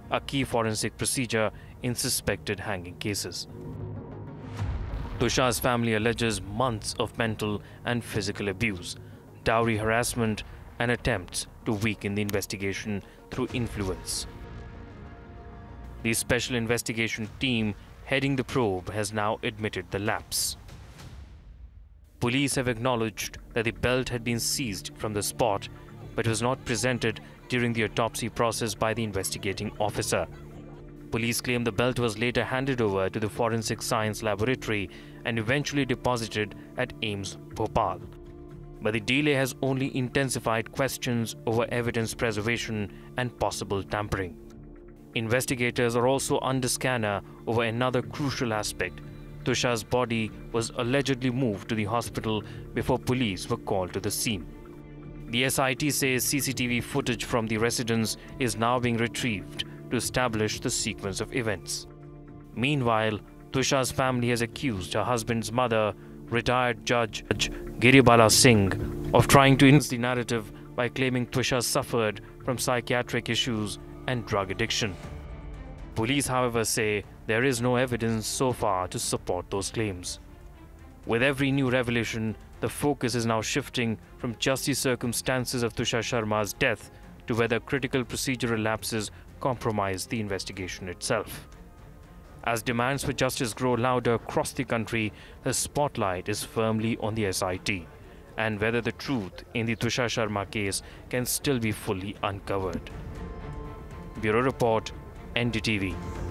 a key forensic procedure in suspected hanging cases. Tushar's family alleges months of mental and physical abuse, dowry harassment, and attempts to weaken the investigation through influence. The special investigation team heading the probe has now admitted the lapse. Police have acknowledged that the belt had been seized from the spot, but was not presented during the autopsy process by the investigating officer. Police claim the belt was later handed over to the Forensic Science Laboratory and eventually deposited at AIIMS, Bhopal. But the delay has only intensified questions over evidence preservation and possible tampering. Investigators are also under scanner over another crucial aspect. Tushar's body was allegedly moved to the hospital before police were called to the scene. The SIT says CCTV footage from the residence is now being retrieved to establish the sequence of events. Meanwhile, Tushar's family has accused her husband's mother, retired Judge Giribala Singh, of trying to influence the narrative by claiming Tushar suffered from psychiatric issues and drug addiction. Police, however, say there is no evidence so far to support those claims. With every new revelation, the focus is now shifting from just the circumstances of Tushar Sharma's death to whether critical procedural lapses compromise the investigation itself. As demands for justice grow louder across the country, the spotlight is firmly on the SIT and whether the truth in the Tushar Sharma case can still be fully uncovered. Bureau Report, NDTV.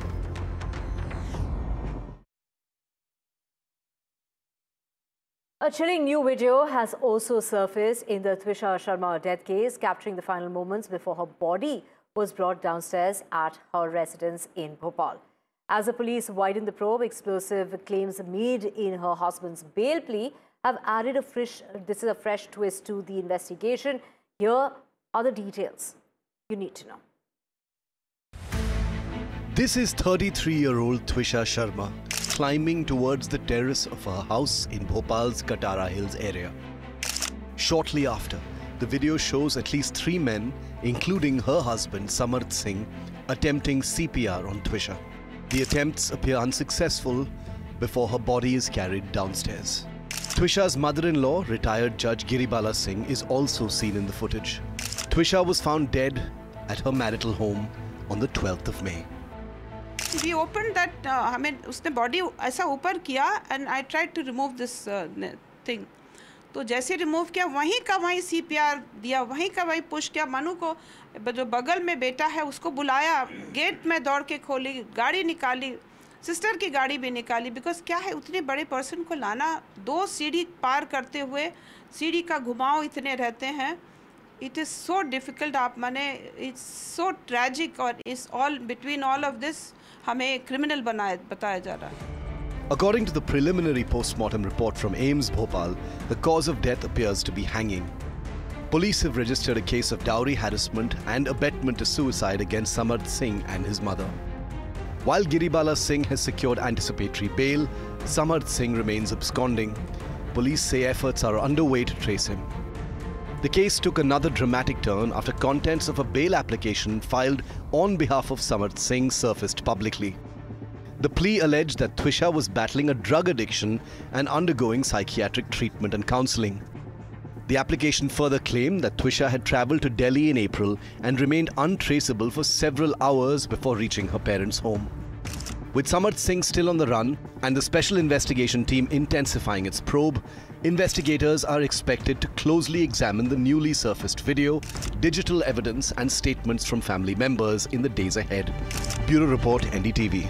A chilling new video has also surfaced in the Tushar Sharma death case, capturing the final moments before her body was brought downstairs at her residence in Bhopal. As the police widen the probe, explosive claims made in her husband's bail plea have added a fresh twist to the investigation. Here are the details you need to know. This is 33-year-old Tushar Sharma climbing towards the terrace of her house in Bhopal's Katara Hills area. Shortly after, the video shows at least 3 men, including her husband Samarth Singh, attempting CPR on Tushar. The attempts appear unsuccessful before her body is carried downstairs. Tushar's mother-in-law, retired Judge Giribala Singh, is also seen in the footage. Tushar was found dead at her marital home on the 12th of May. We opened that, उसने body ऐसा ऊपर किया and I tried to remove this thing. तो जैसे remove किया वहीं का वहीं CPR दिया, वहीं का वहीं पुश किया. मनु को जो बगल में बेटा है उसको बुलाया, गेट में दौड़ के खोली, गाड़ी निकाली, सिस्टर की गाड़ी भी निकाली. बिकॉज क्या है, उतने बड़े पर्सन को लाना, 2 सीढ़ी पार करते हुए सीढ़ी का घुमाव इतने रहते हैं. It is so difficult. आप माने it's so tragic और is all between all of this हमें criminal बताया जा रहा है. According to the preliminary post-mortem report from AIIMS Bhopal, the cause of death appears to be hanging. Police have registered a case of dowry harassment and abetment to suicide against Samarth Singh and his mother. While Giribala Singh has secured anticipatory bail, Samarth Singh remains absconding. Police say efforts are underway to trace him. The case took another dramatic turn after contents of a bail application filed on behalf of Samarth Singh surfaced publicly. The plea alleged that Tushar was battling a drug addiction and undergoing psychiatric treatment and counseling. The application further claimed that Tushar had travelled to Delhi in April and remained untraceable for several hours before reaching her parents' home. With Samarth Singh still on the run and the special investigation team intensifying its probe, investigators are expected to closely examine the newly surfaced video, digital evidence and statements from family members in the days ahead. Bureau Report, NDTV.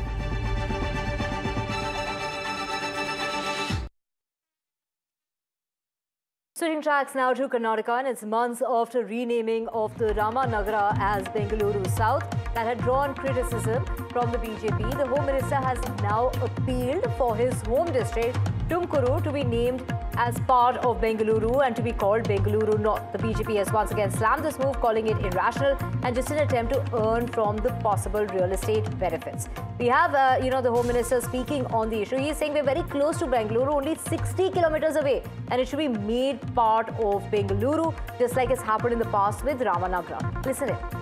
Switching tracks now to Karnataka, and it's months after renaming of the Ramanagara as Bengaluru South that had drawn criticism from the BJP. The Home Minister has now appealed for his home district, Tumkuru, to be named as part of Bengaluru and to be called Bengaluru North. The BJP has once again slammed this move, calling it irrational and just an attempt to earn from the possible real estate benefits. We have, the Home Minister speaking on the issue. He is saying we're very close to Bengaluru, only 60 kilometers away, and it should be made part of Bengaluru, just like it's happened in the past with Ramanagara. Listen in.